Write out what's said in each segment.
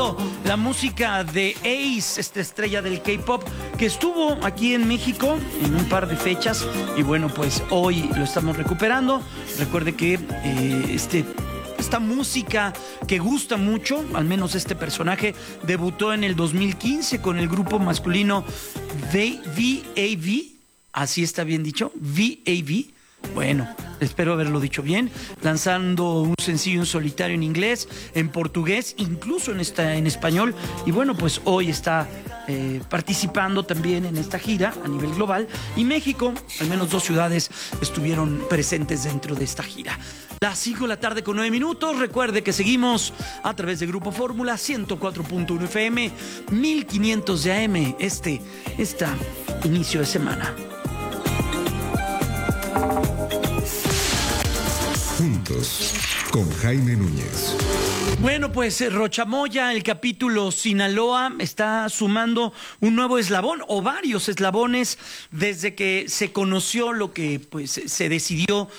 escuchando la música de Ace, esta estrella del K-pop que estuvo aquí en México en un par de fechas y bueno, pues hoy lo estamos recuperando. Recuerde que esta música que gusta mucho, al menos este personaje, debutó en el 2015 con el grupo masculino VAV, así está bien dicho, VAV. Bueno, espero haberlo dicho bien, lanzando un sencillo en solitario en inglés, en portugués, incluso en español, y bueno, pues hoy está participando también en esta gira a nivel global, y México, al menos 2 ciudades estuvieron presentes dentro de esta gira. Las 5 de la tarde con 9 minutos. Recuerde que seguimos a través de Grupo Fórmula 104.1 FM, 1500 de AM, inicio de semana. Juntos, con Jaime Núñez. Bueno, pues Rochamoya, el capítulo Sinaloa, está sumando un nuevo eslabón o varios eslabones desde que se conoció lo que pues se decidió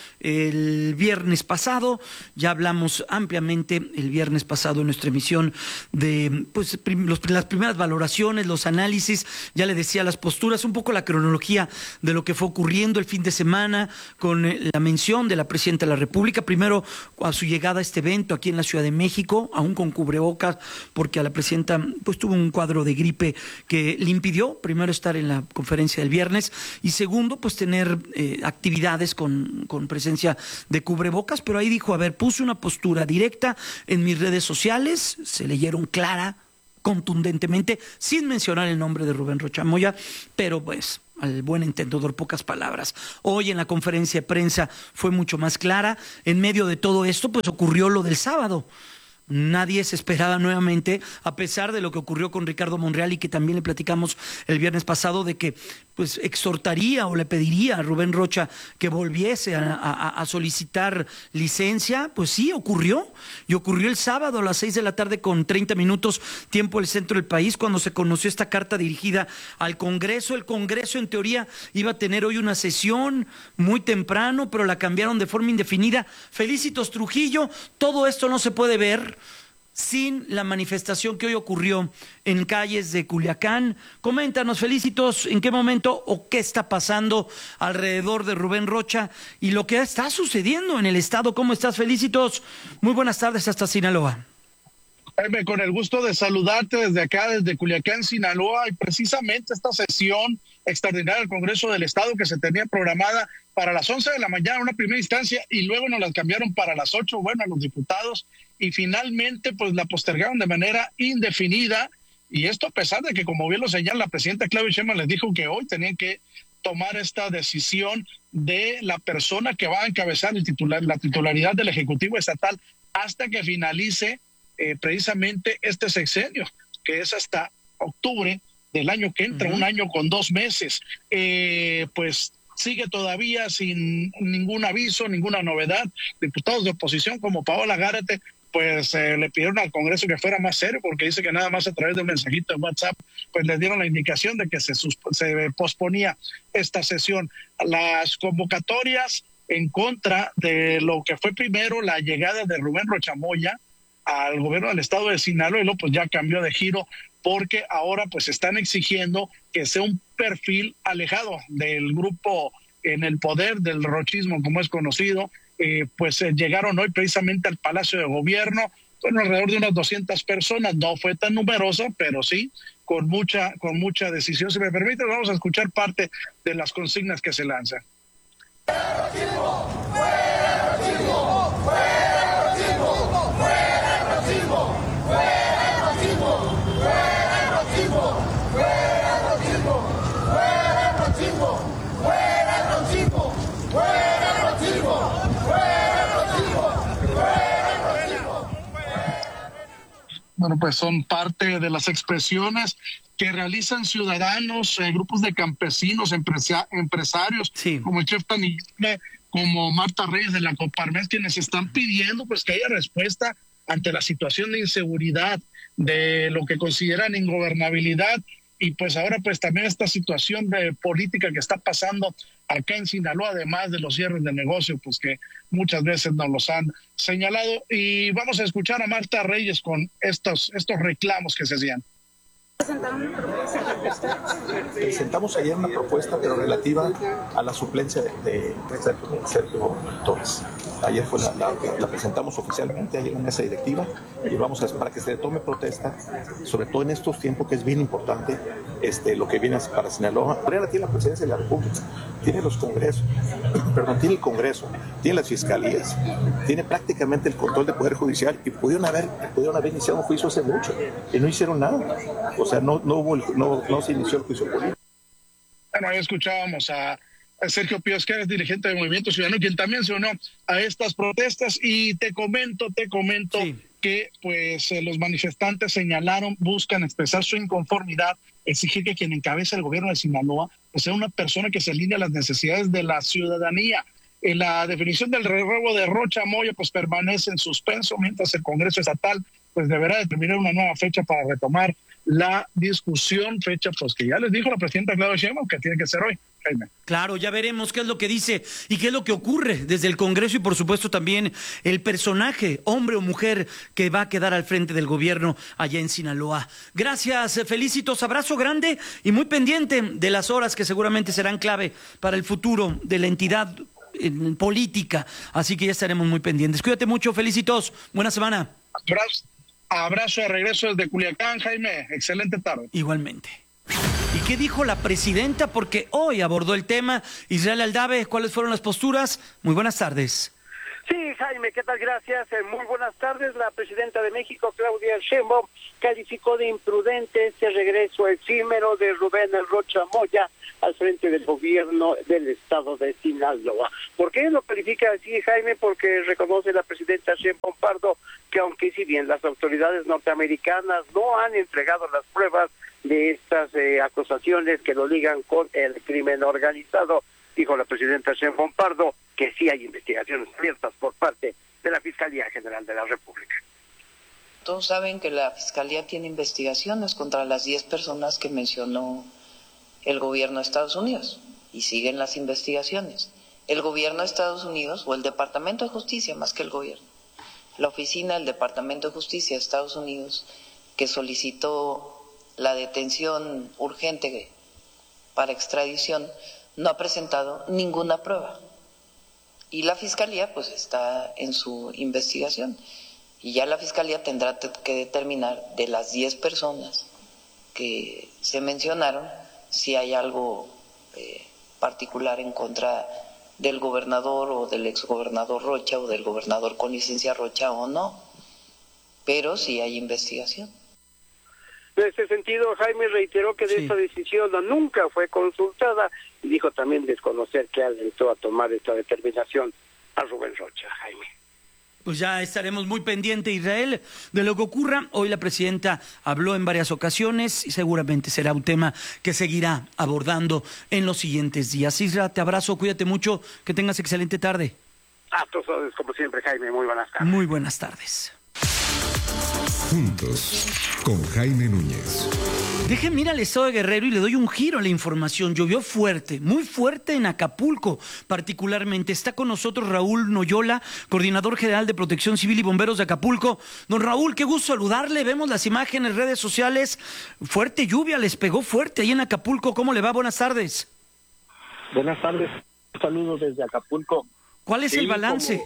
el viernes pasado. Ya hablamos ampliamente el viernes pasado en nuestra emisión de pues las primeras valoraciones, los análisis, ya le decía las posturas, un poco la cronología de lo que fue ocurriendo el fin de semana con la mención de la presidenta de la República, primero a su llegada a este evento aquí en la Ciudad de México, aún con cubrebocas, porque a la presidenta pues tuvo un cuadro de gripe que le impidió primero estar en la conferencia del viernes y segundo pues tener actividades con presencia de cubrebocas, pero ahí dijo, a ver, puse una postura directa en mis redes sociales, se leyeron clara, contundentemente, sin mencionar el nombre de Rubén Rochamoya, pero pues al buen entendedor, pocas palabras. Hoy en la conferencia de prensa fue mucho más clara. En medio de todo esto, pues ocurrió lo del sábado. Nadie se esperaba nuevamente, a pesar de lo que ocurrió con Ricardo Monreal y que también le platicamos el viernes pasado, de que pues exhortaría o le pediría a Rubén Rocha que volviese a solicitar licencia. Pues sí, ocurrió. Y ocurrió el sábado a las 6 de la tarde con 30 minutos tiempo del centro del país, cuando se conoció esta carta dirigida al Congreso. El Congreso en teoría iba a tener hoy una sesión muy temprano, pero la cambiaron de forma indefinida. Felicitos, Trujillo, todo esto no se puede ver sin la manifestación que hoy ocurrió en calles de Culiacán. Coméntanos, Felicitos, en qué momento o qué está pasando alrededor de Rubén Rocha y lo que está sucediendo en el estado. ¿Cómo estás, Felicitos? Muy buenas tardes hasta Sinaloa. Jaime, con el gusto de saludarte desde acá, desde Culiacán, Sinaloa, y precisamente esta sesión extraordinaria del Congreso del Estado que se tenía programada para las 11 de la mañana, una primera instancia, y luego nos la cambiaron para las 8, bueno, a los diputados, y finalmente pues la postergaron de manera indefinida, y esto a pesar de que, como bien lo señala la presidenta Claudia Sheinbaum, les dijo que hoy tenían que tomar esta decisión de la persona que va a encabezar la titularidad del Ejecutivo Estatal hasta que finalice precisamente este sexenio, que es hasta octubre del año que entra, un año con 2 meses. Pues sigue todavía sin ningún aviso, ninguna novedad. Diputados de oposición como Paola Gárate pues le pidieron al Congreso que fuera más serio, porque dice que nada más a través de un mensajito de WhatsApp pues le dieron la indicación de que se posponía esta sesión. Las convocatorias en contra de lo que fue primero la llegada de Rubén Rochamoya al gobierno del estado de Sinaloa, y luego pues ya cambió de giro, porque ahora pues están exigiendo que sea un perfil alejado del grupo en el poder, del rochismo como es conocido. Llegaron hoy precisamente al Palacio de Gobierno, bueno, alrededor de unas 200 personas, no fue tan numeroso, pero sí con mucha decisión. Si me permite, vamos a escuchar parte de las consignas que se lanzan. ¡Fuera rochismo! ¡Fuera rochismo! ¡Fuera! Bueno, pues son parte de las expresiones que realizan ciudadanos, grupos de campesinos, empresarios, sí, como el chef Taniguele, como Marta Reyes de la Coparmex, quienes están pidiendo pues que haya respuesta ante la situación de inseguridad, de lo que consideran ingobernabilidad, y pues ahora pues también esta situación de política que está pasando acá en Sinaloa, además de los cierres de negocio, pues que muchas veces nos los han señalado. Y vamos a escuchar a Marta Reyes con estos reclamos que se hacían. Presentamos ayer una propuesta, pero relativa a la suplencia de Sergio Torres. Ayer la presentamos oficialmente, ayer en mesa directiva, y vamos para que se le tome protesta, sobre todo en estos tiempos que es bien importante lo que viene para Sinaloa. Morena tiene la presidencia de la República, tiene los congresos, tiene el Congreso, tiene las fiscalías, tiene prácticamente el control del Poder Judicial, y pudieron haber iniciado un juicio hace mucho, y no hicieron nada. O sea, no se inició el juicio político. Bueno, ahí escuchábamos a Sergio Píos, que es dirigente del Movimiento Ciudadano, quien también se unió a estas protestas. Y te comento sí, que pues los manifestantes buscan expresar su inconformidad, exigir que quien encabeza el gobierno de Sinaloa pues sea una persona que se alinee a las necesidades de la ciudadanía. La definición del robo de Rocha Moya pues permanece en suspenso, mientras el Congreso Estatal pues deberá determinar una nueva fecha para retomar la discusión, fecha pues que ya les dijo la presidenta Claudia Sheinbaum que tiene que ser hoy. Jaime. Claro, ya veremos qué es lo que dice y qué es lo que ocurre desde el Congreso, y por supuesto también el personaje, hombre o mujer, que va a quedar al frente del gobierno allá en Sinaloa. Gracias, Felicitos, abrazo grande y muy pendiente de las horas que seguramente serán clave para el futuro de la entidad en política, así que ya estaremos muy pendientes. Cuídate mucho, Felicitos, buena semana. Abrazo de regreso desde Culiacán, Jaime, excelente tarde. Igualmente. ¿Y qué dijo la presidenta? Porque hoy abordó el tema. Israel Aldave, ¿cuáles fueron las posturas? Muy buenas tardes. Sí, Jaime, ¿qué tal? Gracias. Muy buenas tardes. La presidenta de México, Claudia Sheinbaum, calificó de imprudente este regreso efímero de Rubén Rocha Moya al frente del gobierno del estado de Sinaloa. ¿Por qué lo califica así, Jaime? Porque reconoce la presidenta Sheinbaum Pardo que aunque si bien las autoridades norteamericanas no han entregado las pruebas de estas acusaciones que lo ligan con el crimen organizado, dijo la presidenta Sheinbaum Pardo que sí hay investigaciones abiertas por parte de la Fiscalía General de la República. Todos saben que la Fiscalía tiene investigaciones contra las 10 personas que mencionó el gobierno de Estados Unidos y siguen las investigaciones. El gobierno de Estados Unidos, o el Departamento de Justicia más que el gobierno, la oficina del Departamento de Justicia de Estados Unidos, que solicitó la detención urgente para extradición, no ha presentado ninguna prueba. Y la Fiscalía pues está en su investigación. Y ya la Fiscalía tendrá que determinar de las 10 personas que se mencionaron si hay algo particular en contra del gobernador o del exgobernador Rocha o del gobernador con licencia Rocha o no. Pero sí hay investigación. En ese sentido, Jaime reiteró que de esta decisión nunca fue consultada y dijo también desconocer que alentó a tomar esta determinación a Rubén Rocha, Jaime. Pues ya estaremos muy pendientes, Israel, de lo que ocurra. Hoy la presidenta habló en varias ocasiones y seguramente será un tema que seguirá abordando en los siguientes días. Isra, te abrazo, cuídate mucho, que tengas excelente tarde. A todos, como siempre, Jaime, muy buenas tardes. Muy buenas tardes. Juntos, con Jaime Núñez. Déjenme ir al estado de Guerrero y le doy un giro a la información. Llovió fuerte, muy fuerte en Acapulco, particularmente. Está con nosotros Raúl Noyola, coordinador general de Protección Civil y Bomberos de Acapulco. Don Raúl, qué gusto saludarle. Vemos las imágenes en redes sociales. Fuerte lluvia, les pegó fuerte ahí en Acapulco. ¿Cómo le va? Buenas tardes. Buenas tardes. Un saludo desde Acapulco. ¿Cuál es el balance?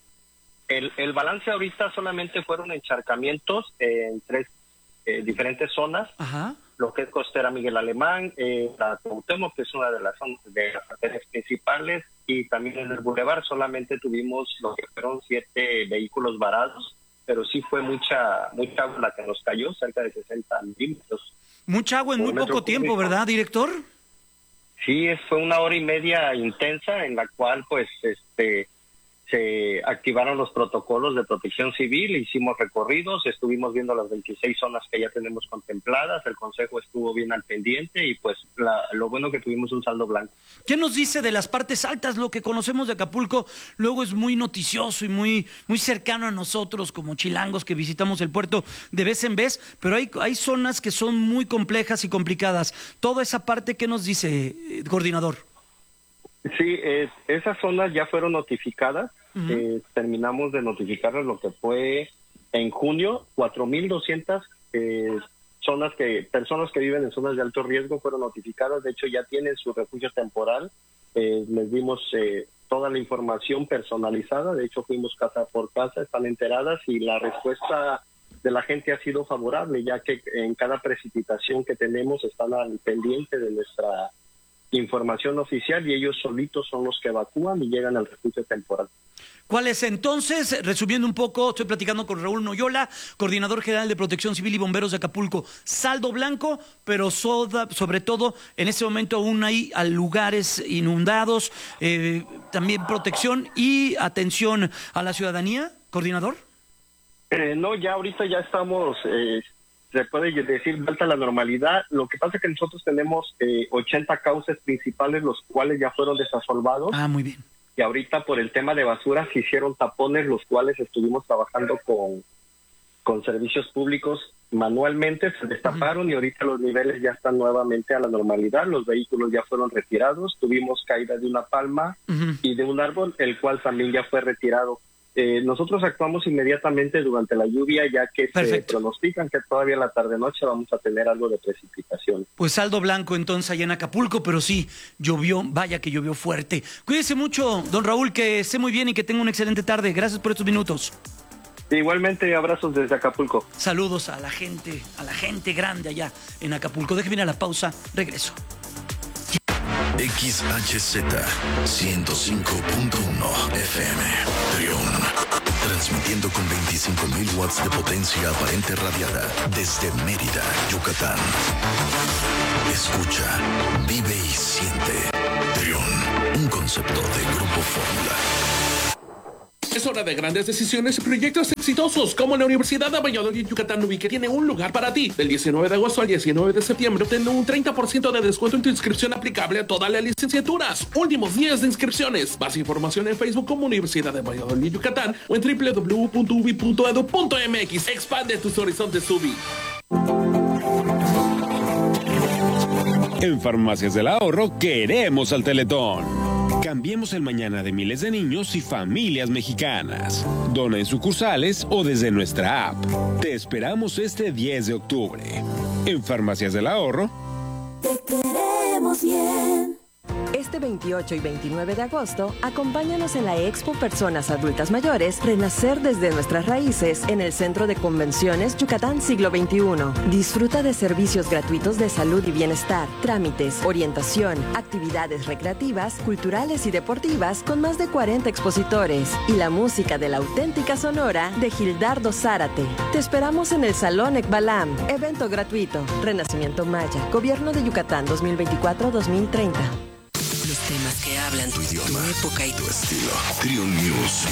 El balance ahorita solamente fueron encharcamientos en 3 diferentes zonas. Ajá. Lo que es Costera Miguel Alemán, la Cuauhtémoc, que es una de las arterias principales, y también en el Boulevard solamente tuvimos lo que fueron 7 vehículos varados, pero sí fue mucha agua la que nos cayó, cerca de 60 milímetros. Mucha agua en muy poco tiempo, ¿verdad, director? Sí, fue 1 hora y media intensa en la cual pues se activaron los protocolos de protección civil, hicimos recorridos, estuvimos viendo las 26 zonas que ya tenemos contempladas, el consejo estuvo bien al pendiente y pues lo bueno que tuvimos un saldo blanco. ¿Qué nos dice de las partes altas? Lo que conocemos de Acapulco luego es muy noticioso y muy cercano a nosotros como chilangos que visitamos el puerto de vez en vez, pero hay zonas que son muy complejas y complicadas. Toda esa parte, ¿qué nos dice, coordinador? Sí, esas zonas ya fueron notificadas. Terminamos de notificarles lo que fue en junio. 4,200 personas que viven en zonas de alto riesgo fueron notificadas. De hecho, ya tienen su refugio temporal. Les dimos toda la información personalizada. De hecho, fuimos casa por casa, están enteradas, y la respuesta de la gente ha sido favorable, ya que en cada precipitación que tenemos están al pendiente de nuestra información oficial, y ellos solitos son los que evacúan y llegan al refugio temporal. ¿Cuál es entonces, resumiendo un poco, estoy platicando con Raúl Noyola, coordinador general de Protección Civil y Bomberos de Acapulco, saldo blanco, pero sobre todo en este momento aún hay lugares inundados, también protección y atención a la ciudadanía, coordinador? No, ya ahorita ya estamos, se puede decir, vuelta a la normalidad. Lo que pasa es que nosotros tenemos 80 cauces principales, los cuales ya fueron desasolvados. Ah, muy bien. Y ahorita por el tema de basura se hicieron tapones, los cuales estuvimos trabajando con servicios públicos manualmente, se destaparon y ahorita los niveles ya están nuevamente a la normalidad. Los vehículos ya fueron retirados, tuvimos caída de una palma y de un árbol, el cual también ya fue retirado. Nosotros actuamos inmediatamente durante la lluvia, ya que se pronostican que todavía en la tarde-noche vamos a tener algo de precipitación. Pues saldo blanco entonces allá en Acapulco, pero sí, llovió, vaya que llovió fuerte. Cuídese mucho, don Raúl, que esté muy bien y que tenga una excelente tarde. Gracias por estos minutos. Igualmente, abrazos desde Acapulco. Saludos a la gente grande allá en Acapulco. Déjeme ir a la pausa, regreso. XHZ 105.1 FM Trión, transmitiendo con 25,000 watts de potencia aparente radiada desde Mérida, Yucatán. Escucha, vive y siente. Trión, un concepto de Grupo Fórmula. Es hora de grandes decisiones y proyectos exitosos, como la Universidad de Valladolid, Yucatán, que tiene un lugar para ti. Del 19 de agosto al 19 de septiembre, obtén un 30% de descuento en tu inscripción aplicable a todas las licenciaturas. Últimos días de inscripciones. Más información en Facebook como Universidad de Valladolid, Yucatán, o en www.ubi.edu.mx. Expande tus horizontes, UBI. En Farmacias del Ahorro queremos al Teletón. Cambiemos el mañana de miles de niños y familias mexicanas. Dona en sucursales o desde nuestra app. Te esperamos este 10 de octubre. En Farmacias del Ahorro. Te queremos bien. Este 28 y 29 de agosto, acompáñanos en la Expo Personas Adultas Mayores, Renacer desde nuestras raíces, en el Centro de Convenciones Yucatán Siglo XXI. Disfruta de servicios gratuitos de salud y bienestar, trámites, orientación, actividades recreativas, culturales y deportivas con más de 40 expositores y la música de la auténtica Sonora de Gildardo Zárate. Te esperamos en el Salón Ekbalam, evento gratuito, Renacimiento Maya, Gobierno de Yucatán 2024-2030. Los temas que hablan tu idioma, tu época y tu estilo. Trión News.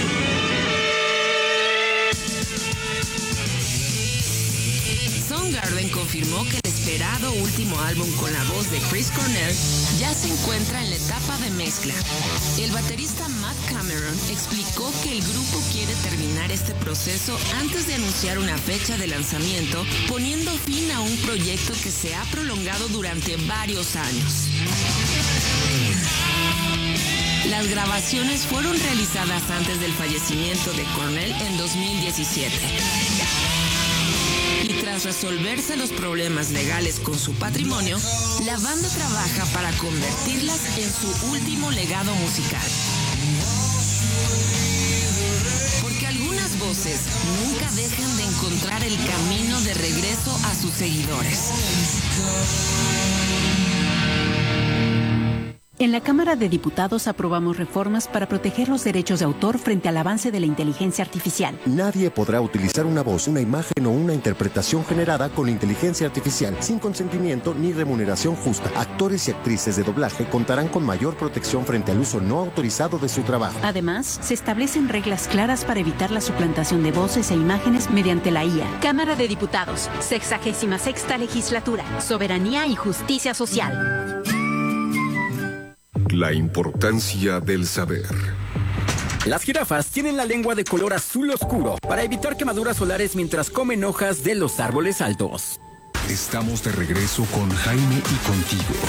Soundgarden confirmó que el esperado último álbum con la voz de Chris Cornell ya se encuentra en la etapa de mezcla. El baterista Matt Cameron explicó que el grupo quiere terminar este proceso antes de anunciar una fecha de lanzamiento, poniendo fin a un proyecto que se ha prolongado durante varios años. Las grabaciones fueron realizadas antes del fallecimiento de Cornell en 2017. Y tras resolverse los problemas legales con su patrimonio, la banda trabaja para convertirlas en su último legado musical. Porque algunas voces nunca dejan de encontrar el camino de regreso a sus seguidores. En la Cámara de Diputados aprobamos reformas para proteger los derechos de autor frente al avance de la inteligencia artificial. Nadie podrá utilizar una voz, una imagen o una interpretación generada con inteligencia artificial sin consentimiento ni remuneración justa. Actores y actrices de doblaje contarán con mayor protección frente al uso no autorizado de su trabajo. Además, se establecen reglas claras para evitar la suplantación de voces e imágenes mediante la IA. Cámara de Diputados, 66ª Legislatura, Soberanía y Justicia Social. La importancia del saber. Las jirafas tienen la lengua de color azul oscuro para evitar quemaduras solares mientras comen hojas de los árboles altos. Estamos de regreso con Jaime y contigo.